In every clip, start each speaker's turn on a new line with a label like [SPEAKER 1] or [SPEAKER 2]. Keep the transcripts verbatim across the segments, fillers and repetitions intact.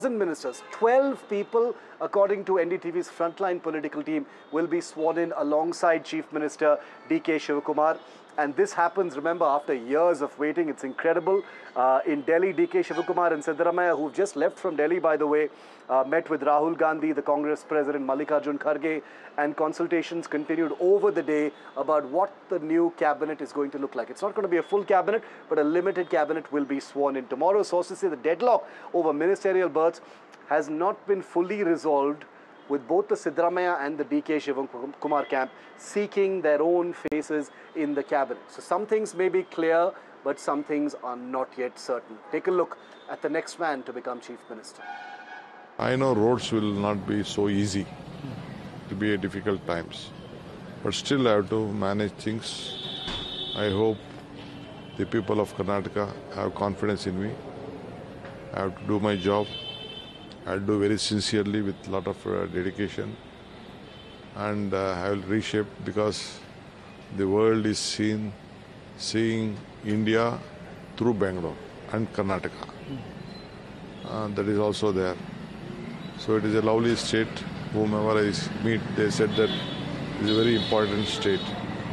[SPEAKER 1] Ministers, twelve people, according to N D T V's frontline political team, will be sworn in alongside Chief Minister D K Shivakumar. And this happens, remember, after years of waiting. It's incredible. Uh, in Delhi, D K Shivakumar and Siddaramaiah, who've just left from Delhi, by the way, uh, met with Rahul Gandhi, the Congress President Mallikarjun Kharge, and consultations continued over the day about what the new cabinet is going to look like. It's not going to be a full cabinet, but a limited cabinet will be sworn in tomorrow. Sources say the deadlock over ministerial berths has not been fully resolved, with both the Siddaramaiah and the D K Shivakumar camp seeking their own faces in the cabinet. So some things may be clear, but some things are not yet certain. Take a look at the next man to become Chief Minister.
[SPEAKER 2] I know roads will not be so easy. It will be a difficult times. But still I have to manage things. I hope the people of Karnataka have confidence in me. I have to do my job. I'll do very sincerely with a lot of uh, dedication, and uh, I will reshape, because the world is seen, seeing India through Bangalore and Karnataka. Uh, that is also there. So it is a lovely state. Whomever I meet, they said that it is a very important state.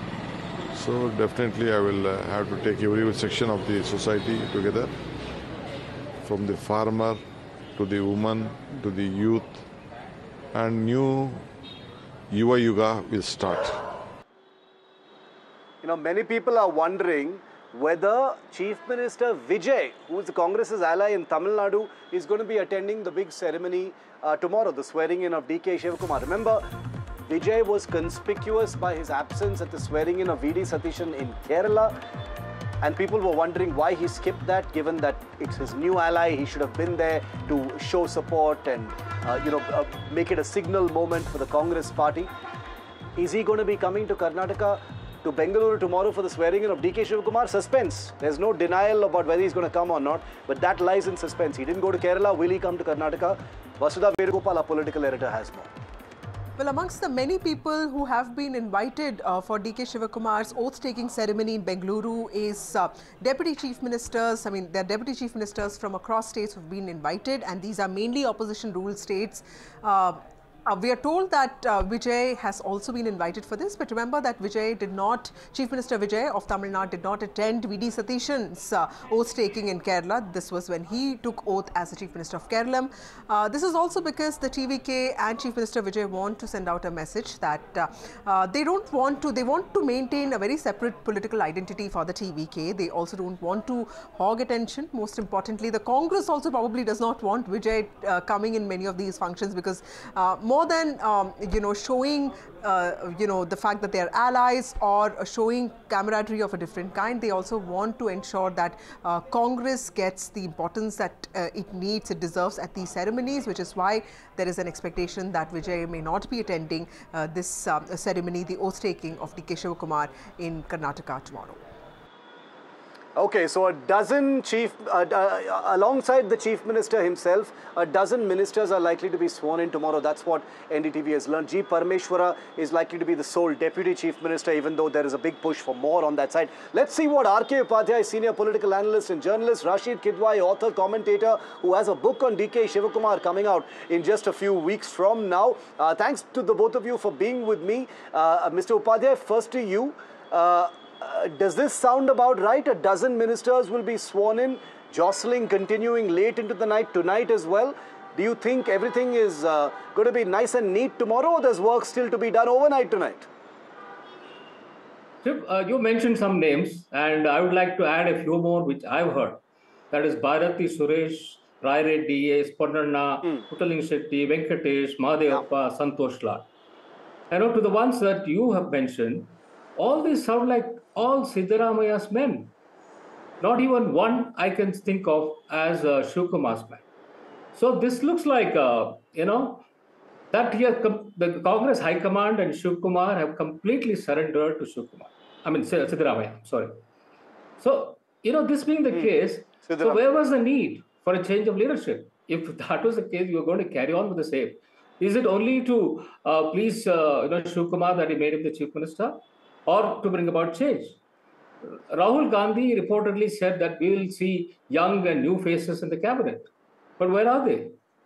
[SPEAKER 2] So definitely I will uh, have to take every section of the society together, from the farmer to the woman, to the youth, and new Yuva Yuga will start.
[SPEAKER 1] You know, many people are wondering whether Chief Minister Vijay, who is the Congress's ally in Tamil Nadu, is going to be attending the big ceremony uh, tomorrow, the swearing in of D K Shivakumar. Remember, Vijay was conspicuous by his absence at the swearing in of V D Satishan in Kerala. And people were wondering why he skipped that, given that it's his new ally. He should have been there to show support and, uh, you know, uh, make it a signal moment for the Congress party. Is he going to be coming to Karnataka, to Bengaluru tomorrow for the swearing in of D K Shivakumar? Suspense. There's no denial about whether he's going to come or not, but that lies in suspense. He didn't go to Kerala. Will he come to Karnataka? Vasudha Vedugopal, our political editor, has more.
[SPEAKER 3] Well, amongst the many people who have been invited uh, for D K Shivakumar's oath-taking ceremony in Bengaluru is uh, Deputy Chief Ministers. I mean, there are Deputy Chief Ministers from across states who have been invited, and these are mainly opposition-ruled states. Uh, Uh, we are told that uh, Vijay has also been invited for this, but remember that Vijay did not, Chief Minister Vijay of Tamil Nadu did not attend V D Satishan's uh, oath-taking in Kerala. This was when he took oath as the Chief Minister of Kerala. Uh, this is also because the T V K and Chief Minister Vijay want to send out a message that uh, uh, they don't want to, they want to maintain a very separate political identity for the T V K. They also don't want to hog attention. Most importantly, the Congress also probably does not want Vijay uh, coming in many of these functions, because uh, more More than um, you know, showing uh, you know, the fact that they are allies or showing camaraderie of a different kind, they also want to ensure that uh, Congress gets the importance that uh, it needs, it deserves at these ceremonies, which is why there is an expectation that Vijay may not be attending uh, this um, ceremony, the oath-taking of D K Shivakumar in Karnataka tomorrow.
[SPEAKER 1] Okay, so a dozen chief, uh, uh, alongside the Chief Minister himself, a dozen ministers are likely to be sworn in tomorrow. That's what N D T V has learned. G. Parameshwara is likely to be the sole Deputy Chief Minister, even though there is a big push for more on that side. Let's see what R K Upadhyay, senior political analyst and journalist, Rashid Kidwai, author, commentator, who has a book on D K Shivakumar coming out in just a few weeks from now. Uh, thanks to the both of you for being with me. Uh, Mister Upadhyay, first to you. Uh, Uh, does this sound about right? A dozen ministers will be sworn in, jostling continuing late into the night tonight as well. Do you think everything is uh, going to be nice and neat tomorrow, or there's work still to be done overnight tonight?
[SPEAKER 4] Chip, uh, you mentioned some names, and I would like to add a few more which I've heard. That is Bharati Suresh, Rai Reddy, S. Ponnanna, mm. Puttaling Shetty, Venkatesh, Mahadevappa, yeah. Santosh Lal. And to the ones that you have mentioned, all these sound like all Siddaramaiah's men. Not even one I can think of as uh, Shivakumar's man. So this looks like, uh, you know, that here the Congress High Command and Shivakumar have completely surrendered to Shivakumar. I mean, Siddaramaiah, sorry. So, you know, this being the mm. case, so where was the need for a change of leadership? If that was the case, you were going to carry on with the same. Is it only to uh, please, uh, you know, Shivakumar that he made him the Chief Minister? Or to bring about change? Rahul Gandhi reportedly said that we will see young and new faces in the cabinet. But where are they?